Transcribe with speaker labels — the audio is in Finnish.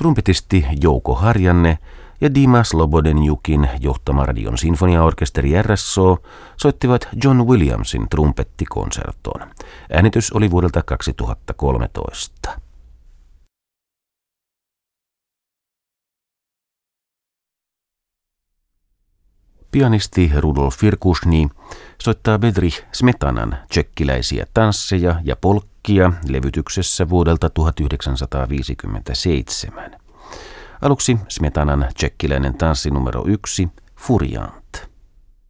Speaker 1: Trumpetisti Jouko Harjanne ja Dima Slobodenjukin johtama Radion sinfoniaorkesteri RSO soittivat John Williamsin trumpettikonserttoon. Äänitys oli vuodelta 2013. Pianisti Rudolf Virkushny soittaa Bedřich Smetanan tšekkiläisiä tansseja ja polkkia levytyksessä vuodelta 1957. Aluksi Smetanan tšekkiläinen tanssi numero 1, Furiant.